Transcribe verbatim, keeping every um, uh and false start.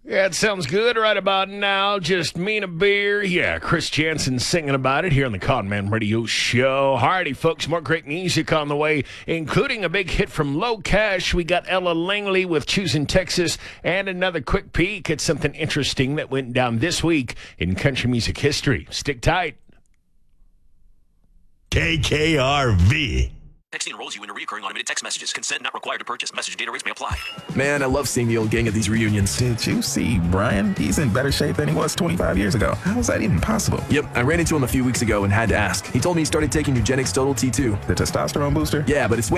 Yeah, it sounds good right about now. Just me and a beer. Yeah, Chris Jansen singing about it here on the Conman Radio Show. Hardy, folks, more great music on the way, including a big hit from Low Cash. We got Ella Langley with Choosing Texas, and another quick peek at something interesting that went down this week in country music history. Stick tight. K K R V. Texting enrolls you into recurring automated text messages. Consent not required to purchase. Message data rates may apply. Man, I love seeing the old gang at these reunions. Did you see Brian? He's in better shape than he was twenty-five years ago. How is that even possible? Yep, I ran into him a few weeks ago and had to ask. He told me he started taking Nugenix Total T two. The testosterone booster? Yeah, but it's